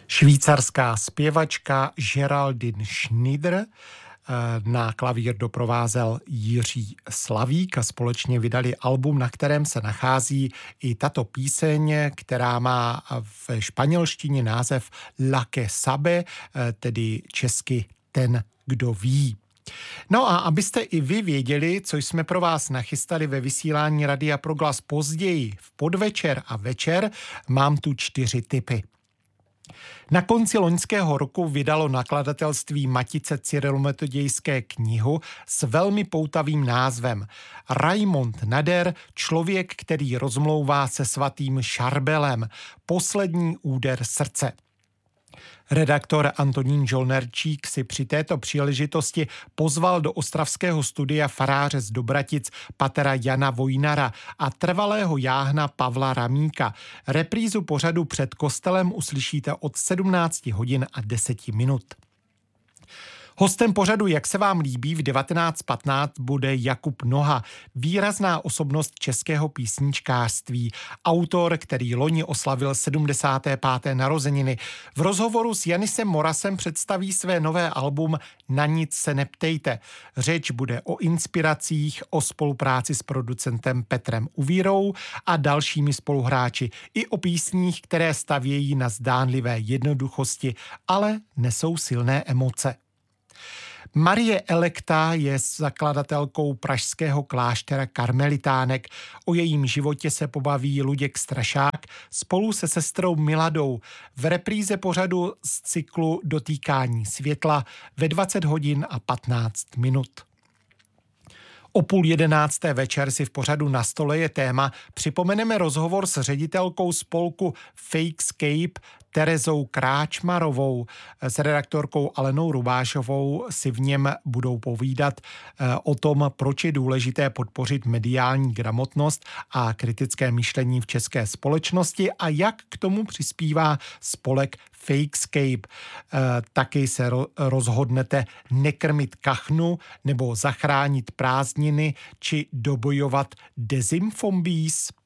Švýcarská zpěvačka Geraldine Schneider, na klavír doprovázel Jiří Slavík a společně vydali album, na kterém se nachází i tato píseň, která má v španělštině název La que sabe, tedy česky Ten, kdo ví. No a abyste i vy věděli, co jsme pro vás nachystali ve vysílání Radia Proglas později v podvečer a večer, mám tu 4 tipy. Na konci loňského roku vydalo nakladatelství Matice cyrilometodějské knihu s velmi poutavým názvem Raimond Nader, člověk, který rozmlouvá se svatým Šarbelem. Poslední úder srdce. Redaktor Antonín Žolnerčík si při této příležitosti pozval do ostravského studia faráře z Dobratic patera Jana Vojnara a trvalého jáhna Pavla Ramíka. Reprízu pořadu Před kostelem uslyšíte od 17 hodin a 10 minut. Hostem pořadu Jak se vám líbí v 19:15 bude Jakub Noha, výrazná osobnost českého písničkářství, autor, který loni oslavil 75. narozeniny. V rozhovoru s Janisem Morasem představí své nové album Na nic se neptejte. Řeč bude o inspiracích, o spolupráci s producentem Petrem Uvírou a dalšími spoluhráči, i o písních, které stavějí na zdánlivé jednoduchosti, ale nesou silné emoce. Marie Elekta je zakladatelkou pražského kláštera karmelitánek. O jejím životě se pobaví Luděk Strašák spolu se sestrou Miladou v repríze pořadu z cyklu Dotýkání světla ve 20 hodin a 15 minut. O 10:30 večer si v pořadu Na stole je téma připomeneme rozhovor s ředitelkou spolku Fakescape Terezou Kráčmarovou. S redaktorkou Alenou Rubášovou si v něm budou povídat o tom, proč je důležité podpořit mediální gramotnost a kritické myšlení v české společnosti a jak k tomu přispívá spolek Fakescape. Taky se rozhodnete nekrmit kachnu nebo zachránit prázdniny či dobojovat dezinfombís.